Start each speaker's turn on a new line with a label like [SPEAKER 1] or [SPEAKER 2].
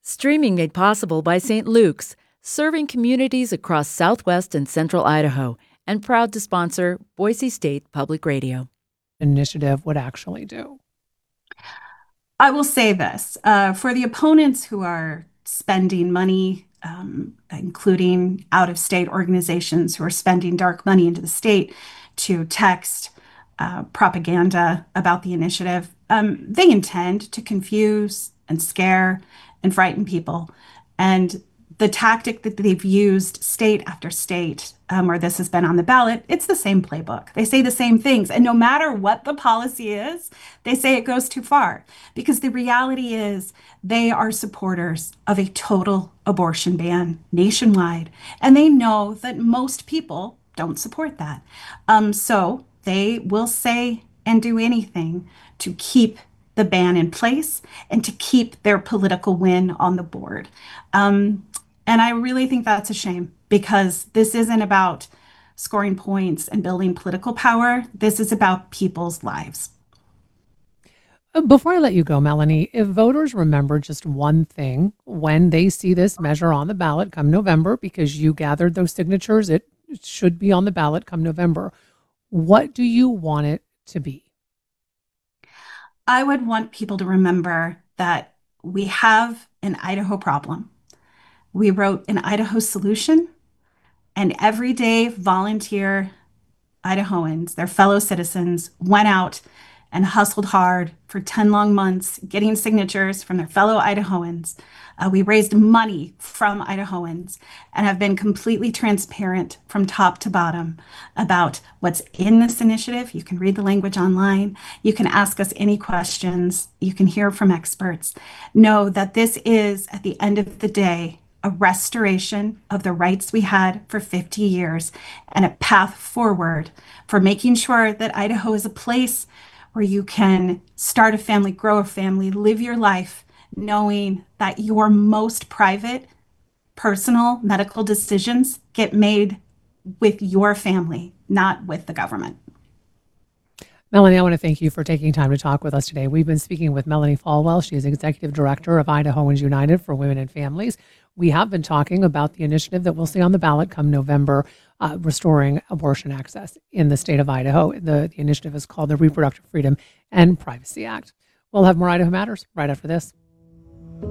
[SPEAKER 1] Streaming made possible by St. Luke's, serving communities across southwest and central Idaho, and proud to sponsor Boise State Public Radio.
[SPEAKER 2] Initiative would actually do.
[SPEAKER 3] I will say this for the opponents who are spending money, including out of state organizations who are spending dark money into the state to text propaganda about the initiative, they intend to confuse and scare and frighten people. And the tactic that they've used state after state where this has been on the ballot, it's the same playbook. They say the same things. And no matter what the policy is, they say it goes too far. Because the reality is they are supporters of a total abortion ban nationwide. And they know that most people don't support that. So they will say and do anything to keep the ban in place and to keep their political win on the board. And I really think that's a shame because this isn't about scoring points and building political power. This is about people's lives.
[SPEAKER 2] Before I let you go, Melanie, if voters remember just one thing when they see this measure on the ballot come November, because you gathered those signatures, it should be on the ballot come November. What do you want it to be?
[SPEAKER 3] I would want people to remember that we have an Idaho problem. We wrote an Idaho solution, and everyday volunteer Idahoans, their fellow citizens, went out and hustled hard for 10 long months, getting signatures from their fellow Idahoans. We raised money from Idahoans and have been completely transparent from top to bottom about what's in this initiative. You can read the language online. You can ask us any questions. You can hear from experts. Know that this is, at the end of the day, a restoration of the rights we had for 50 years and a path forward for making sure that Idaho is a place where you can start a family, grow a family, live your life, knowing that your most private, personal medical decisions get made with your family, not with the government.
[SPEAKER 2] Melanie, I want to thank you for taking time to talk with us today. We've been speaking with Melanie Falwell. She is Executive Director of Idahoans United for Women and Families. We have been talking about the initiative that we'll see on the ballot come November, restoring abortion access in the state of Idaho. The initiative is called the Reproductive Freedom and Privacy Act. We'll have more Idaho Matters right after this.